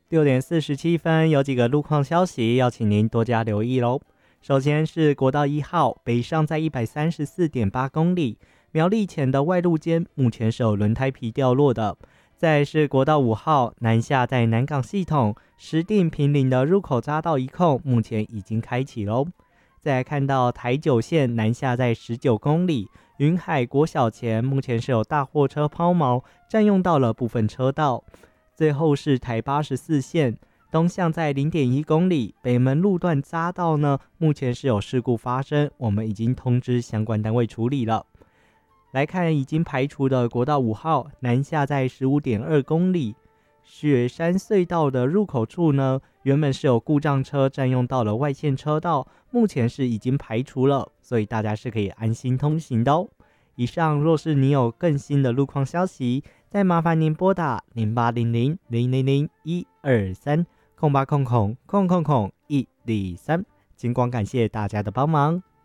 6点47分，有几个路况消息要请您多加留意喽。首先是国道1号北上在134.8公里，苗栗前的外路间目前是有轮胎皮掉落的。再来是国道5号南下在南港系统石碇坪林的入口匝道一控，目前已经开启喽。再来看到台九线南下在19公里，云海国小前目前是有大货车抛锚，占用到了部分车道。最后是台84线东向在0.1公里，北门路段匝道呢，目前是有事故发生，我们已经通知相关单位处理了。来看已经排除的国道5号南下在15.2公里，雪山隧道的入口处呢，原本是有故障车占用到了外线车道，目前是已经排除了，所以大家是可以安心通行的哦。以上若是你有更新的路况消息，再麻烦您拨打0800-000-123 0800-123，经广感谢大家的帮忙。